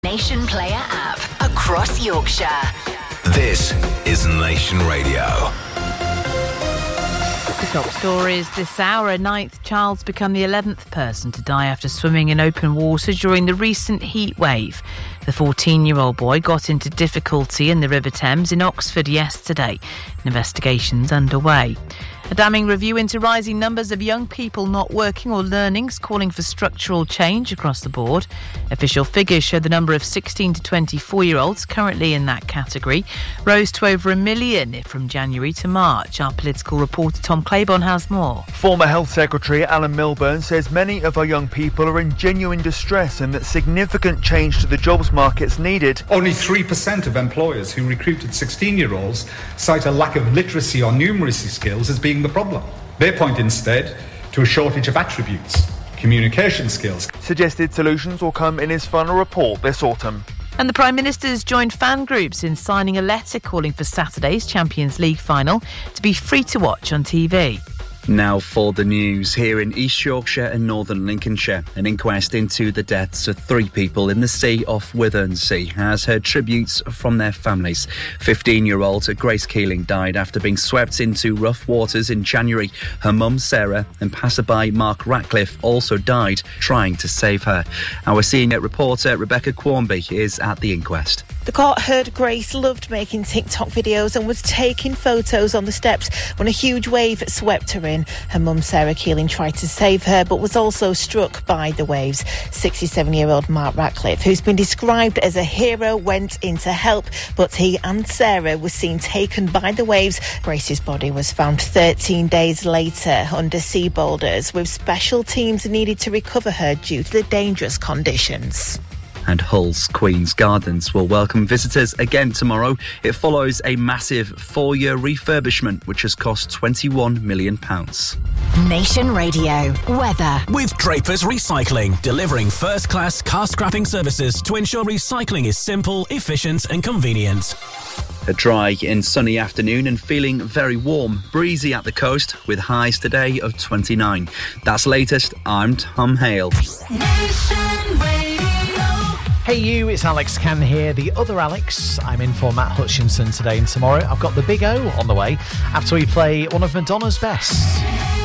Nation Player app across Yorkshire. This is Nation Radio. The top stories this hour. A 9th child's become the 11th person to die after swimming in open water during the recent heat wave. The 14-year-old boy got into difficulty in the River Thames in Oxford yesterday. An investigation's underway. A damning review into rising numbers of young people not working or learning is calling for structural change across the board. Official figures show the number of 16 to 24-year-olds currently in that category rose to over 1 million from January to March. Our political reporter Tom Claiborne has more. Former Health Secretary Alan Milburn says many of our young people are in genuine distress and that significant change to the jobs market's needed. Only 3% of employers who recruited 16-year-olds cite a lack of literacy or numeracy skills as being the problem. They point instead to a shortage of attributes, communication skills. Suggested solutions will come in his final report this autumn. And the Prime Minister's joined fan groups in signing a letter calling for Saturday's Champions League final to be free to watch on TV. Now for the news. Here in East Yorkshire and northern Lincolnshire, an inquest into the deaths of 3 people in the sea off Withernsea has heard tributes from their families. 15-year-old Grace Keeling died after being swept into rough waters in January. Her mum Sarah and passerby Mark Ratcliffe also died trying to save her. Our senior reporter Rebecca Quarmby is at the inquest. The court heard Grace loved making TikTok videos and was taking photos on the steps when a huge wave swept her in. Her mum Sarah Keeling tried to save her but was also struck by the waves. 67-year-old Mark Ratcliffe, who's been described as a hero, went in to help, but he and Sarah were seen taken by the waves. Grace's body was found 13 days later under sea boulders, with special teams needed to recover her due to the dangerous conditions. And Hull's Queen's Gardens will welcome visitors again tomorrow. It follows a massive 4-year refurbishment which has cost £21 million. Nation Radio weather. With Draper's Recycling, delivering first-class car scrapping services to ensure recycling is simple, efficient and convenient. A dry and sunny afternoon and feeling very warm. Breezy at the coast with highs today of 29. That's latest. I'm Tom Hale. Nation Radio. Hey you, it's Alex Can here, the other Alex. I'm in for Matt Hutchinson today and tomorrow. I've got the Big O on the way after we play one of Madonna's best.